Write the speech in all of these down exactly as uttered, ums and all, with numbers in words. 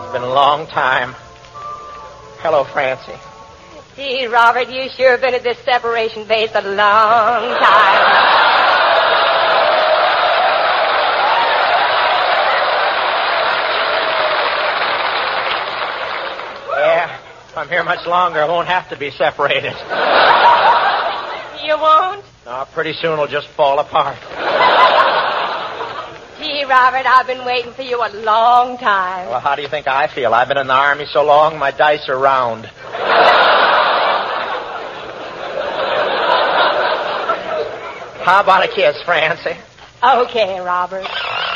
It's been a long time. Hello, Francie. Gee, Robert, you sure have been at this separation base a long time. If I'm here much longer, I won't have to be separated. You won't? No, pretty soon it'll just fall apart. Gee, Robert, I've been waiting for you a long time. Well, how do you think I feel? I've been in the Army so long, my dice are round. How about a kiss, Francie? Okay, Robert.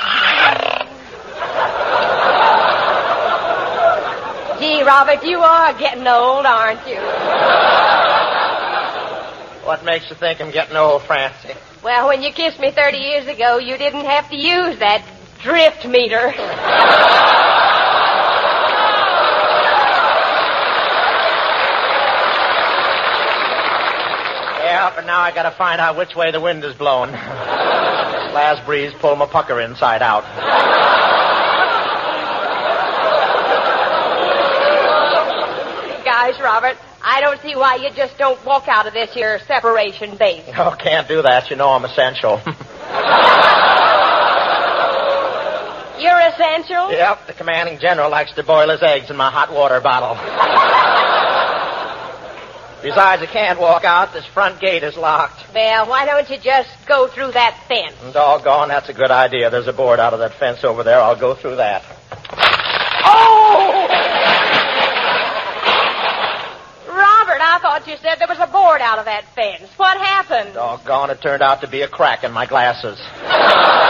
Gee, Robert, you are getting old, aren't you? What makes you think I'm getting old, Francie? Well, when you kissed me thirty years ago, you didn't have to use that drift meter. Yeah, but now I gotta find out which way the wind is blowing. This last breeze pulled my pucker inside out. Gosh, Robert, I don't see why you just don't walk out of this here separation base. Oh, can't do that. You know I'm essential. You're essential? Yep, the commanding general likes to boil his eggs in my hot water bottle. Besides, I can't walk out. This front gate is locked. Well, why don't you just go through that fence? Doggone, that's a good idea. There's a board out of that fence over there. I'll go through that. Oh! I thought you said there was a board out of that fence. What happened? Doggone, it turned out to be a crack in my glasses.